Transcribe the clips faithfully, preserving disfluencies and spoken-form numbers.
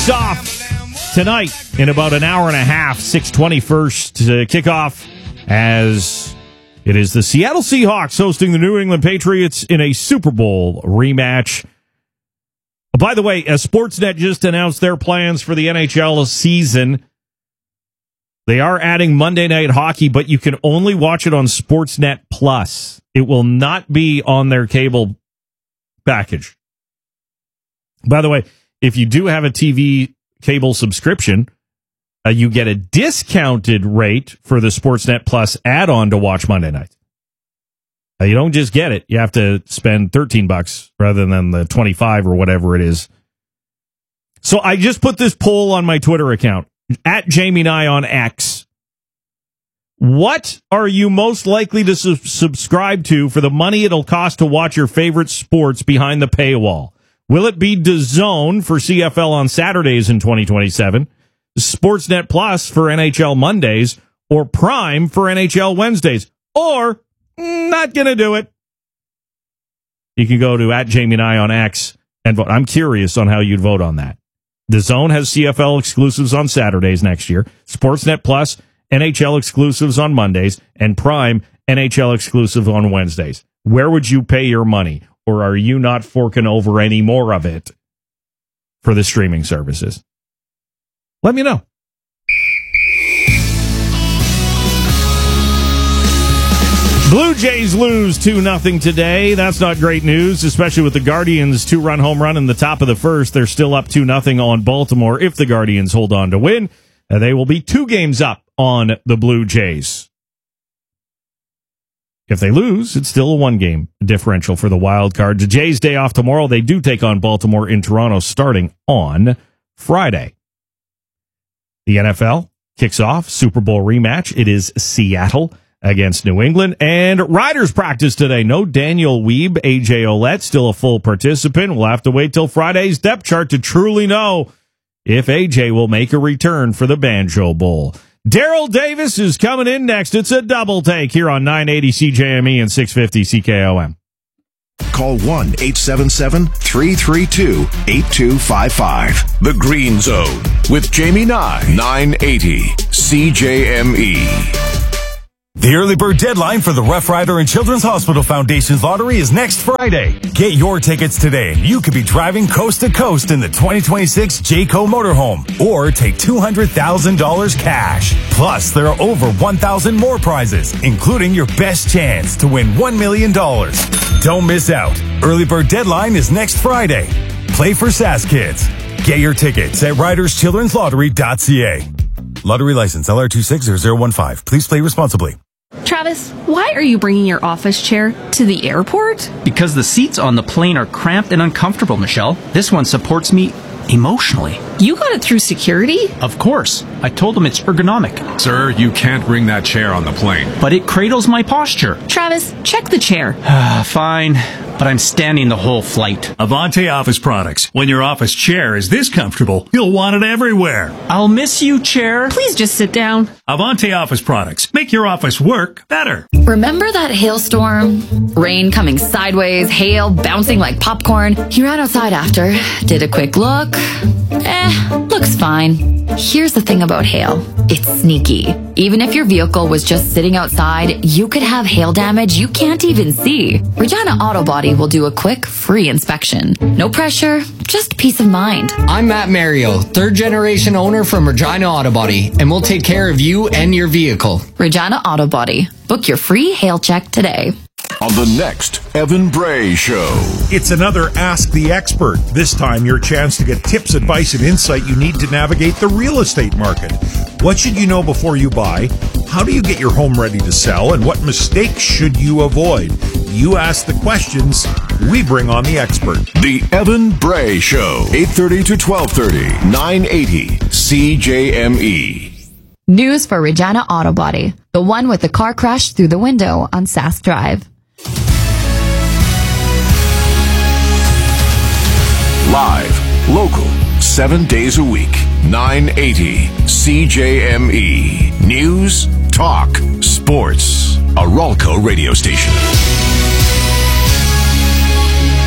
Off tonight in about an hour and a half, six twenty-first to kick off, as it is the Seattle Seahawks hosting the New England Patriots in a Super Bowl rematch. By the way, as Sportsnet just announced their plans for the N H L season, they are adding Monday Night Hockey, but you can only watch it on Sportsnet Plus. It will not be on their cable package. By the way, if you do have a T V cable subscription, uh, you get a discounted rate for the Sportsnet Plus add-on to watch Monday night. Uh, you don't just get it. You have to spend thirteen bucks rather than the twenty-five or whatever it is. So I just put this poll on my Twitter account, at Jamie Nye on X. What are you most likely to su- subscribe to for the money it'll cost to watch your favorite sports behind the paywall? Will it be DAZN for C F L on Saturdays in twenty twenty-seven, Sportsnet Plus for N H L Mondays, or Prime for N H L Wednesdays? Or, not going to do it. You can go to at Jamie Nye on X and vote. I'm curious on how you'd vote on that. DAZN has C F L exclusives on Saturdays next year, Sportsnet Plus, N H L exclusives on Mondays, and Prime, N H L exclusive on Wednesdays. Where would you pay your money? Or are you not forking over any more of it for the streaming services? Let me know. Blue Jays lose two nothing today. That's not great news, especially with the Guardians' two-run home run in the top of the first. They're still up two nothing on Baltimore. If the Guardians hold on to win, they will be two games up on the Blue Jays. If they lose, it's still a one-game differential for the wild card. The Jays' day off tomorrow. They do take on Baltimore in Toronto starting on Friday. The N F L kicks off Super Bowl rematch. It is Seattle against New England. And Riders practice today. No Daniel Weeb, A J Ouellette, still a full participant. We'll have to wait till Friday's depth chart to truly know if A J will make a return for the Banjo Bowl. Daryl Davis is coming in next. It's a double take here on nine eighty C J M E and six fifty C K O M. Call one eight seven seven, three three two, eight two five five. The Green Zone with Jamie Nye, nine eighty C J M E. The early bird deadline for the Rough Rider and Children's Hospital Foundation's lottery is next Friday. Get your tickets today. You could be driving coast to coast in the twenty twenty-six Jayco motorhome or take two hundred thousand dollars cash. Plus, there are over one thousand more prizes, including your best chance to win one million dollars. Don't miss out. Early bird deadline is next Friday. Play for S A S Kids. Get your tickets at riders children's lottery dot c a. Lottery license L R two six zero zero one five. Please play responsibly. Travis, why are you bringing your office chair to the airport? Because the seats on the plane are cramped and uncomfortable, Michelle. This one supports me emotionally. You got it through security? Of course. I told them it's ergonomic. Sir, you can't bring that chair on the plane. But it cradles my posture. Travis, check the chair. Fine, but I'm standing the whole flight. Avante Office Products. When your office chair is this comfortable, you'll want it everywhere. I'll miss you, chair. Please just sit down. Avante Office Products. Make your office work better. Remember that hailstorm? Rain coming sideways, hail bouncing like popcorn. You ran outside after, did a quick look. Eh, looks fine. Here's the thing about hail. It's sneaky. Even if your vehicle was just sitting outside, you could have hail damage you can't even see. Regina Auto Body will do a quick, free inspection. No pressure, just peace of mind. I'm Matt Mario, third generation owner from Regina Auto Body, and we'll take care of you and your vehicle. Regina Auto Body. Book your free hail check today. On the next Evan Bray Show. It's another Ask the Expert. This time, your chance to get tips, advice, and insight you need to navigate the real estate market. What should you know before you buy? How do you get your home ready to sell? And what mistakes should you avoid? You ask the questions, we bring on the expert. The Evan Bray Show, eight thirty to twelve thirty, nine eighty C J M E. News for Regina Auto Body, the one with the car crash through the window on Sask Drive. Live, local, seven days a week, nine eighty C J M E. News, talk, sports. A Ralco radio station.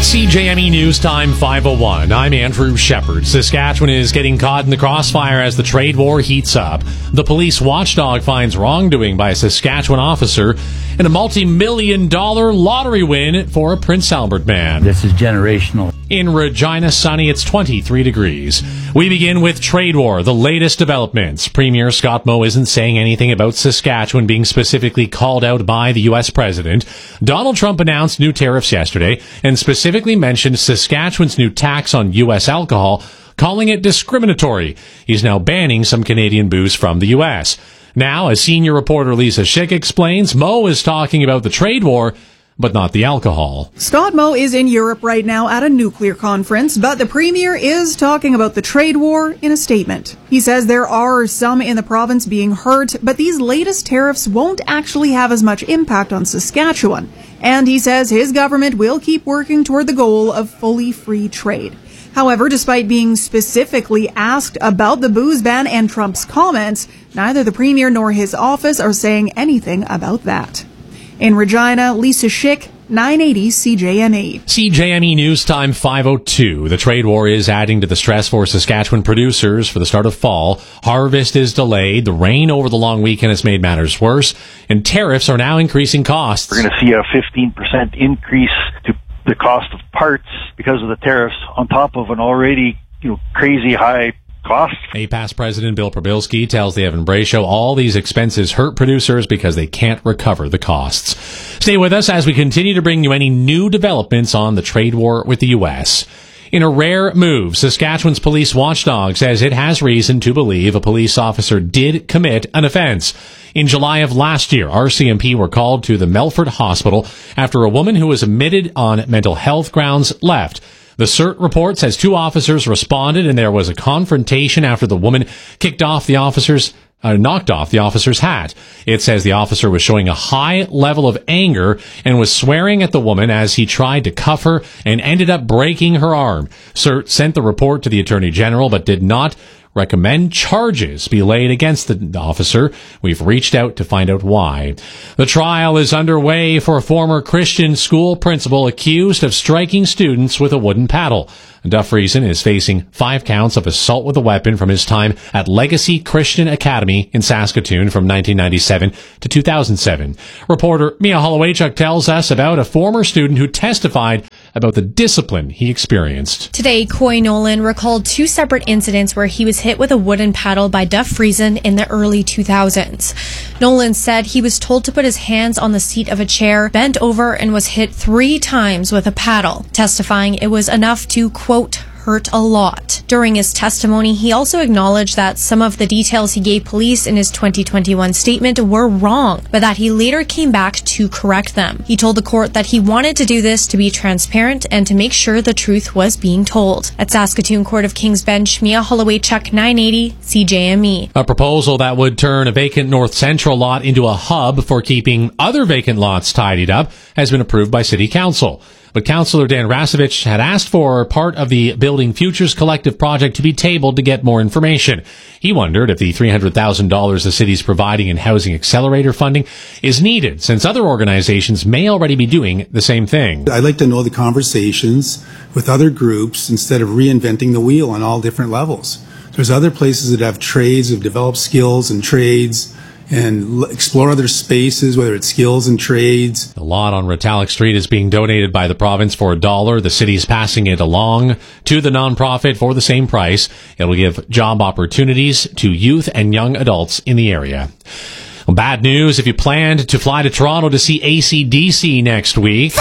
C J M E News Time five oh one. I'm Andrew Shepard. Saskatchewan is getting caught in the crossfire as the trade war heats up. The police watchdog finds wrongdoing by a Saskatchewan officer and a multi-million dollar lottery win for a Prince Albert man. This is generational. In Regina, sunny, it's twenty-three degrees. We begin with trade war, the latest developments. Premier Scott Moe isn't saying anything about Saskatchewan being specifically called out by the U S president. Donald Trump announced new tariffs yesterday and specifically mentioned Saskatchewan's new tax on U S alcohol, calling it discriminatory. He's now banning some Canadian booze from the U S. Now, as senior reporter Lisa Schick explains, Moe is talking about the trade war, but not the alcohol. Scott Moe is in Europe right now at a nuclear conference, but the Premier is talking about the trade war in a statement. He says there are some in the province being hurt, but these latest tariffs won't actually have as much impact on Saskatchewan. And he says his government will keep working toward the goal of fully free trade. However, despite being specifically asked about the booze ban and Trump's comments, neither the Premier nor his office are saying anything about that. In Regina, Lisa Schick, nine eighty C J M E. C J M E News Time five oh two. The trade war is adding to the stress for Saskatchewan producers for the start of fall. Harvest is delayed. The rain over the long weekend has made matters worse. And tariffs are now increasing costs. We're going to see a fifteen percent increase to the cost of parts because of the tariffs on top of an already, you know, crazy high cost. A past president Bill Prabilski tells the Evan Bray Show all these expenses hurt producers because they can't recover the costs. Stay with us as we continue to bring you any new developments on the trade war with the U S. In a rare move, Saskatchewan's police watchdog says it has reason to believe a police officer did commit an offense. In July of last year, R C M P were called to the Melfort Hospital after a woman who was admitted on mental health grounds left. The C E R T report says two officers responded and there was a confrontation after the woman kicked off the officer's, uh, knocked off the officer's hat. It says the officer was showing a high level of anger and was swearing at the woman as he tried to cuff her and ended up breaking her arm. C E R T sent the report to the Attorney General but did not recommend charges be laid against the officer. We've reached out to find out why. The trial is underway for a former Christian school principal accused of striking students with a wooden paddle. Duff Friesen is facing five counts of assault with a weapon from his time at Legacy Christian Academy in Saskatoon from nineteen ninety-seven to two thousand seven. Reporter Mia Holowaychuk tells us about a former student who testified about the discipline he experienced. Today, Coy Nolan recalled two separate incidents where he was hit with a wooden paddle by Duff Friesen in the early two thousands. Nolan said he was told to put his hands on the seat of a chair, bent over, and was hit three times with a paddle, testifying it was enough to, quote, hurt a lot. During his testimony, he also acknowledged that some of the details he gave police in his twenty twenty-one statement were wrong, but that he later came back to correct them. He told the court that he wanted to do this to be transparent and to make sure the truth was being told. At Saskatoon Court of King's Bench, Mia Holowaychuk, nine eighty C J M E. A proposal that would turn a vacant North Central lot into a hub for keeping other vacant lots tidied up has been approved by City Council. But Councillor Dan Rasevich had asked for part of the Building Futures Collective project to be tabled to get more information. He wondered if the three hundred thousand dollars the city's providing in Housing Accelerator funding is needed, since other organizations may already be doing the same thing. I'd like to know the conversations with other groups instead of reinventing the wheel on all different levels. There's other places that have trades, have developed skills and trades, and l- explore other spaces, whether it's skills and trades. The lot on Retallick Street is being donated by the province for a dollar. The city's passing it along to the nonprofit for the same price. It'll give job opportunities to youth and young adults in the area. Well, bad news if you planned to fly to Toronto to see A C D C next week.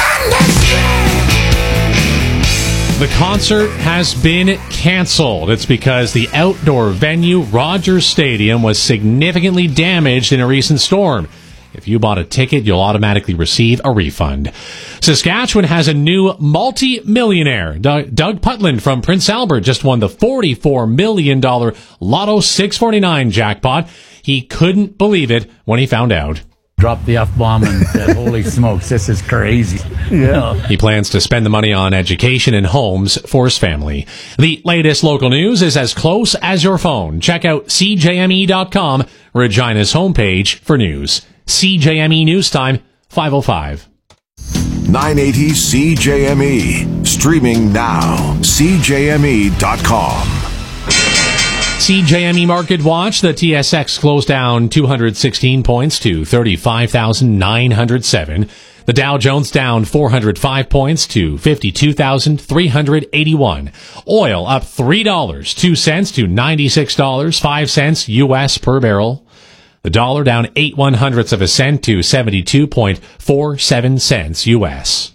The concert has been canceled. It's because the outdoor venue, Rogers Stadium, was significantly damaged in a recent storm. If you bought a ticket, you'll automatically receive a refund. Saskatchewan has a new multi-millionaire. Doug, Doug Putland from Prince Albert just won the forty-four million dollars Lotto six forty-nine jackpot. He couldn't believe it when he found out. Dropped the F-bomb and said, holy smokes, this is crazy. Yeah. He plans to spend the money on education and homes for his family. The latest local news is as close as your phone. Check out C J M E dot com, Regina's homepage for news. C J M E News Time, five oh five. nine eighty C J M E. Streaming now. C J M E dot com. C J M E Market Watch. The T S X closed down two hundred sixteen points to thirty-five thousand nine hundred seven. The Dow Jones down four hundred five points to fifty-two thousand three hundred eighty-one. Oil up three dollars and two cents to ninety-six dollars and five cents U S per barrel. The dollar down eight one hundredths of a cent to seventy-two point four seven cents U S.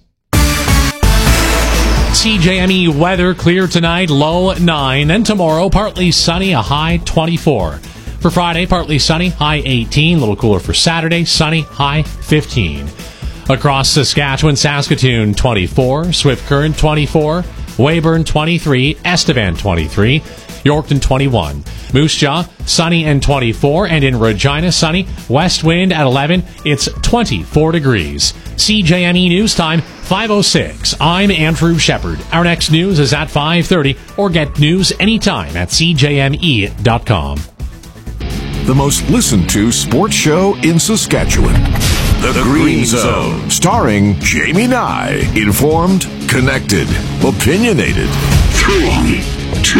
C J M E weather clear tonight, low nine. Then tomorrow, partly sunny, a high twenty-four. For Friday, partly sunny, high eighteen. A little cooler for Saturday, sunny, high fifteen. Across Saskatchewan, Saskatoon, twenty-four. Swift Current, twenty-four. Weyburn, twenty-three. Estevan, twenty-three. Yorkton, twenty-one. Moose Jaw, sunny and twenty-four. And in Regina, sunny. West wind at eleven. It's twenty-four degrees. C J M E News Time, five oh six. I'm Andrew Shepard. Our next news is at five thirty, or get news anytime at C J M E dot com. The most listened to sports show in Saskatchewan. The, the Green, Green Zone. Zone. Starring Jamie Nye. Informed, connected, opinionated. Three.